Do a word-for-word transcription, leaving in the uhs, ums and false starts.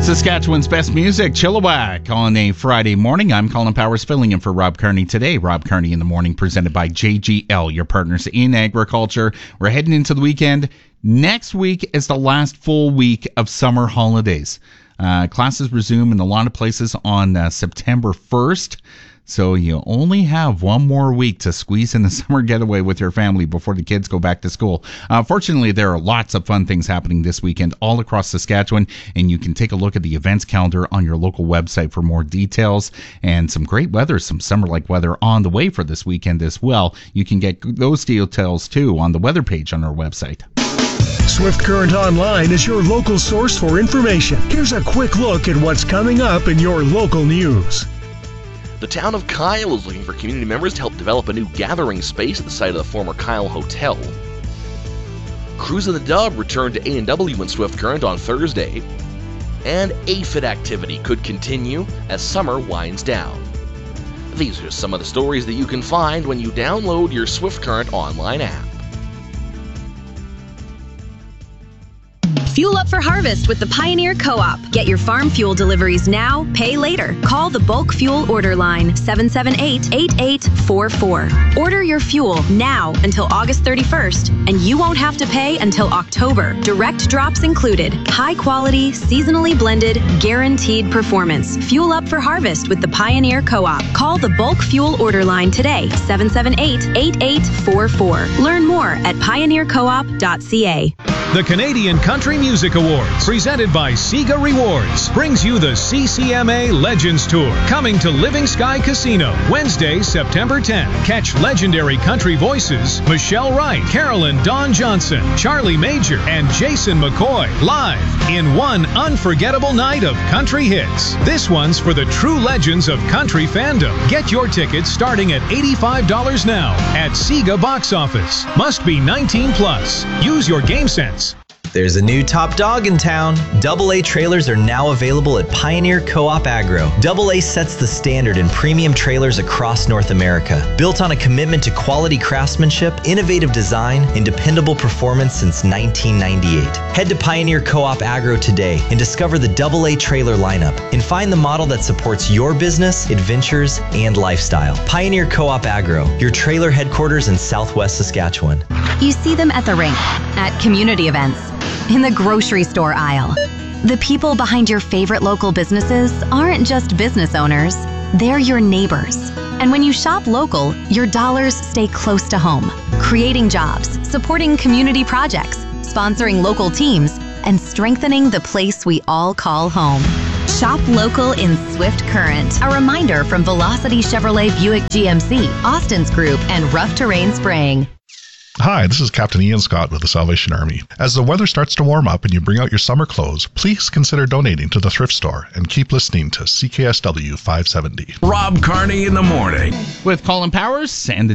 Saskatchewan's best music, Chilliwack, on a Friday morning. I'm Colin Powers, filling in for Rob Kearney today. Rob Kearney in the morning, presented by J G L, your partners in agriculture. We're heading into the weekend. Next week is the last full week of summer holidays. Uh, classes resume in a lot of places on uh, September first. So you only have one more week to squeeze in the summer getaway with your family before the kids go back to school. Uh, fortunately, there are lots of fun things happening this weekend all across Saskatchewan, and you can take a look at the events calendar on your local website for more details. And some great weather, some summer-like weather on the way for this weekend as well. You can get those details, too, on the weather page on our website. Swift Current Online is your local source for information. Here's a quick look at what's coming up in your local news. The town of Kyle is looking for community members to help develop a new gathering space at the site of the former Kyle Hotel. Cruise of the Dove returned to A and W in Swift Current on Thursday. And aphid activity could continue as summer winds down. These are some of the stories that you can find when you download your Swift Current online app. Fuel up for harvest with the Pioneer Co-op. Get your farm fuel deliveries now, pay later. Call the bulk fuel order line, seven seven eight, eight eight four four. Order your fuel now until August thirty-first, and you won't have to pay until October. Direct drops included. High quality, seasonally blended, guaranteed performance. Fuel up for harvest with the Pioneer Co-op. Call the bulk fuel order line today, seven seven eight, eight eight four four. Learn more at pioneer co op dot c a. The Canadian Country Music Awards, presented by Sega Rewards, brings you the C C M A Legends Tour, coming to Living Sky Casino, Wednesday, September tenth. Catch legendary country voices Michelle Wright, Carolyn Dawn Johnson, Charlie Major, and Jason McCoy, live in one unforgettable night of country hits. This one's for the true legends of country fandom. Get your tickets starting at eighty-five dollars now at Sega Box Office. Must be nineteen plus. Use your game sense. There's a new top dog in town. Double A trailers are now available at Pioneer Co-op Agro. Double A sets the standard in premium trailers across North America. Built on a commitment to quality craftsmanship, innovative design, and dependable performance since nineteen ninety-eight. Head to Pioneer Co-op Agro today and discover the Double A trailer lineup and find the model that supports your business, adventures, and lifestyle. Pioneer Co-op Agro, your trailer headquarters in Southwest Saskatchewan. You see them at the rink, at community events, in the grocery store aisle. The people behind your favorite local businesses aren't just business owners, they're your neighbors. And when you shop local, your dollars stay close to home, creating jobs, supporting community projects, sponsoring local teams, and strengthening the place we all call home. Shop local in Swift Current. A reminder from Velocity Chevrolet Buick G M C, Austin's Group, and Rough Terrain Spraying. Hi, this is Captain Ian Scott with the Salvation Army. As the weather starts to warm up and you bring out your summer clothes, please consider donating to the thrift store and keep listening to C K S W five seventy. Rob Kearney in the morning. With Colin Powers and the